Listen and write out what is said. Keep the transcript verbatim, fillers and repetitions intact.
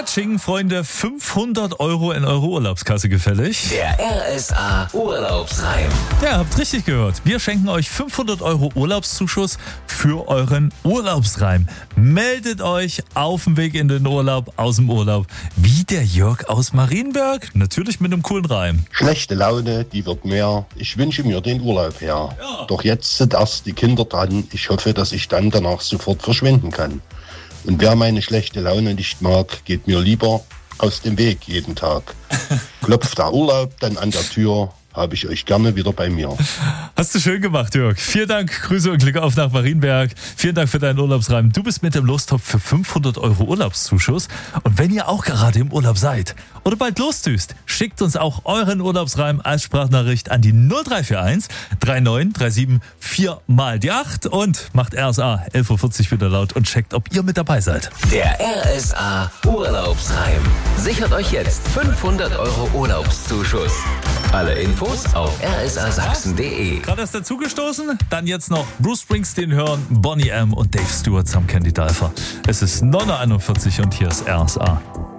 Katsching, Freunde, fünfhundert Euro in eure Urlaubskasse gefällig. Der R S A Urlaubsreim. Ja, habt richtig gehört. Wir schenken euch fünfhundert Euro Urlaubszuschuss für euren Urlaubsreim. Meldet euch auf dem Weg in den Urlaub, aus dem Urlaub, wie der Jörg aus Marienberg. Natürlich mit einem coolen Reim. Schlechte Laune, die wird mehr. Ich wünsche mir den Urlaub her. Ja. Doch jetzt sind erst die Kinder dran. Ich hoffe, dass ich dann danach sofort verschwinden kann. Und wer meine schlechte Laune nicht mag, geht mir lieber aus dem Weg jeden Tag. Klopft der Urlaub dann an der Tür, habe ich euch gerne wieder bei mir. Hast du schön gemacht, Jörg. Vielen Dank, Grüße und Glück auf nach Marienberg. Vielen Dank für deinen Urlaubsreim. Du bist mit dem Lostopf für fünfhundert Euro Urlaubszuschuss. Und wenn ihr auch gerade im Urlaub seid oder bald losdüst, schickt uns auch euren Urlaubsreim als Sprachnachricht an die null drei vier eins drei neun drei sieben vier mal die acht und macht R S A elf Uhr vierzig wieder laut und checkt, ob ihr mit dabei seid. Der R S A Urlaubsreim. Sichert euch jetzt fünfhundert Euro Urlaubszuschuss. Alle Infos auf r s a sachsen punkt d e. Gerade erst dazugestoßen, dann jetzt noch Bruce Springsteen hören, Boney M. und Dave Stewart zusammen Candy Dulfer. Es ist neun Uhr einundvierzig und hier ist R S A.